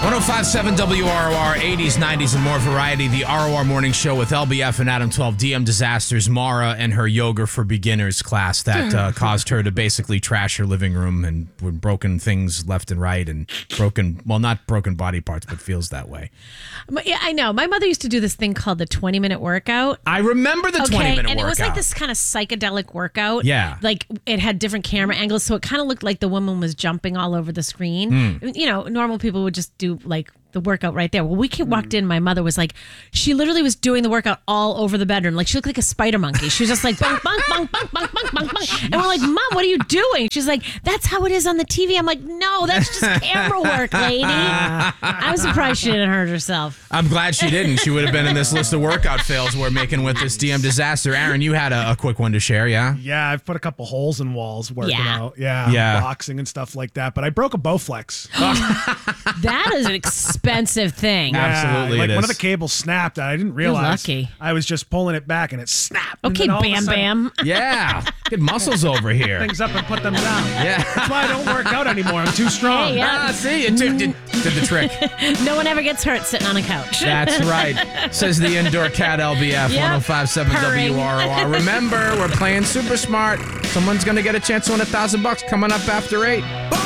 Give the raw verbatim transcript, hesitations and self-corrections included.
one oh five point seven W R O R, eighties, nineties, and more variety. The R O R Morning Show with L B F and Adam twelve. D M Disasters, Mara and her Yoga for Beginners class that uh, caused her to basically trash her living room and with broken things left and right and broken, well, not broken body parts, but feels that way. Yeah, I know. My mother used to do this thing called the twenty-minute workout. I remember the okay, twenty-minute and workout. it was like this kind of psychedelic workout. Yeah. Like it had different camera angles, so it kind of looked like the woman was jumping all over the screen. Mm. You know, normal people would just do like the workout right there. Well, we walked in, my mother was like, she literally was doing the workout all over the bedroom. Like she looked like a spider monkey. She was just like, bunk, bunk, bunk, bunk, bunk, bunk, bunk, bunk. And we're like, Mom, what are you doing? She's like, that's how it is on the T V. I'm like, no, that's just camera work, lady. I'm surprised she didn't hurt herself. I'm glad she didn't. She would have been in this list of workout fails we're making with this D M disaster. Aaron, you had a, a quick one to share, yeah? Yeah, I've put a couple holes in walls working Yeah. out. Yeah, Yeah. boxing and stuff like that. But I broke a Bowflex. That is an expensive thing. Yeah. Absolutely like it one is. of the cables snapped. I didn't realize. lucky. I was just pulling it back and it snapped. And Okay, then all of a Bam sudden, Bam. Yeah. Good muscles over here. Things up and put them down. Yeah. That's why I don't work out anymore. I'm too strong. Hey, yeah. Ah, see, it did, did, did the trick. No one ever gets hurt sitting on a couch. That's right. Says the indoor cat L B F, Yep. one oh five point seven Purring. W R O R. Remember, we're playing super smart. Someone's going to get a chance to win a thousand bucks coming up after eight.